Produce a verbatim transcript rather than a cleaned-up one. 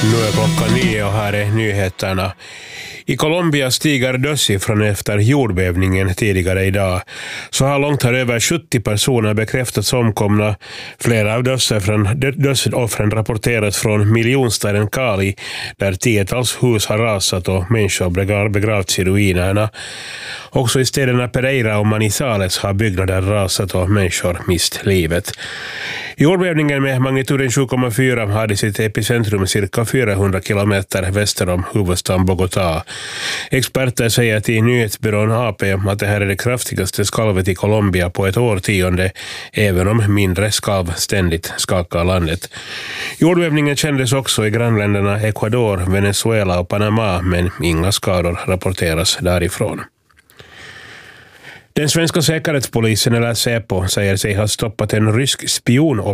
Nu är klockan nio och här är nyheterna. I Colombia stiger dödssiffran efter jordbävningen tidigare idag. Så här långt har över sjuttio personer bekräftats omkomna. Flera av dödsoffren, dödsoffren rapporteras från miljonstaden Cali, där tiotals hus har rasat och människor begravts i ruinerna. Också i städerna Pereira och Manizales har byggnader rasat och människor mist livet. Jordbävningen med magnituden sju komma fyra hade sitt epicentrum cirka fyrahundra kilometer väster om huvudstaden Bogotá. Experter säger till nyhetsbyrån A P att det här är det kraftigaste skalvet i Colombia på ett årtionde, även om mindre skalv ständigt skakar landet. Jordbävningen kändes också i grannländerna Ecuador, Venezuela och Panama, men inga skador rapporteras därifrån. Den svenska säkerhetspolisen eller Säpo säger sig ha stoppat en rysk spion